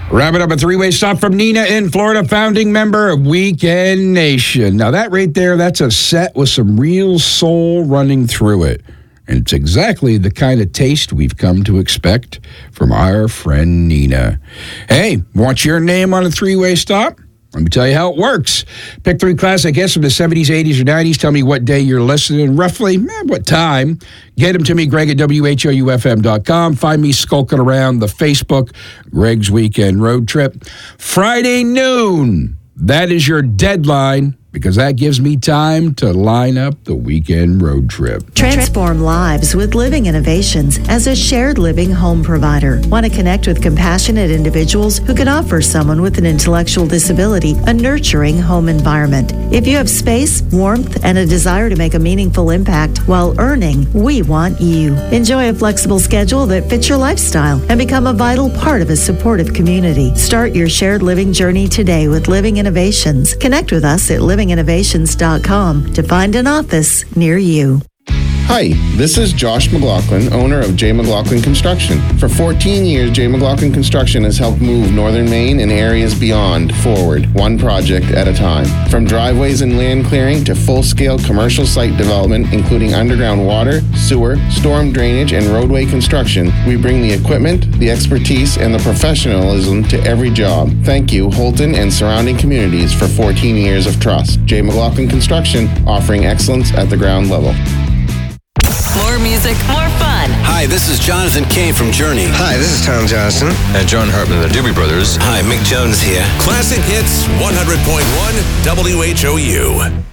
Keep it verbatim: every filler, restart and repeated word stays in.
Wrapping up a three-way stop from Nina in Florida, founding member of Weekend Nation. Now that right there, that's a set with some real soul running through it. And it's exactly the kind of taste we've come to expect from our friend Nina. Hey, want your name on a three-way stop? Let me tell you how it works. Pick three classic hits from the seventies, eighties, or nineties. Tell me what day you're listening, roughly, eh, what time. Get them to me, Greg at W H O U F M dot com. Find me skulking around the Facebook, Greg's Weekend Road Trip. Friday noon, that is your deadline, because that gives me time to line up the weekend road trip. Transform lives with Living Innovations as a shared living home provider. Want to connect with compassionate individuals who can offer someone with an intellectual disability a nurturing home environment. If you have space, warmth, and a desire to make a meaningful impact while earning, we want you. Enjoy a flexible schedule that fits your lifestyle and become a vital part of a supportive community. Start your shared living journey today with Living Innovations. Connect with us at living innovations dot com to find an office near you. Hi, this is Josh McLaughlin, owner of J. McLaughlin Construction. For fourteen years, J. McLaughlin Construction has helped move northern Maine and areas beyond forward, one project at a time. From driveways and land clearing to full-scale commercial site development, including underground water, sewer, storm drainage, and roadway construction, we bring the equipment, the expertise, and the professionalism to every job. Thank you, Holton and surrounding communities, for fourteen years of trust. J. McLaughlin Construction, offering excellence at the ground level. More music, more fun. Hi, this is Jonathan Cain from Journey. Hi, this is Tom Johnson. And John Hartman of the Doobie Brothers. Hi, Mick Jones here. Classic Hits one hundred point one W H O U.